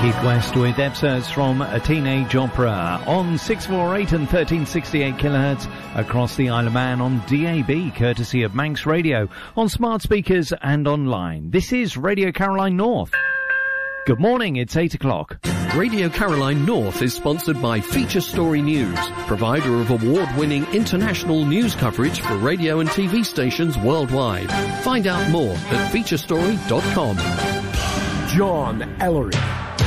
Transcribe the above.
Keith West with excerpts from A Teenage Opera on 648 and 1368 kilohertz across the Isle of Man on DAB, courtesy of Manx Radio, on smart speakers and online. This is Radio Caroline North. Good morning, it's 8 o'clock. Radio Caroline North is sponsored by Feature Story News, provider of award-winning international news coverage for radio and TV stations worldwide. Find out more at featurestory.com. John Ellery.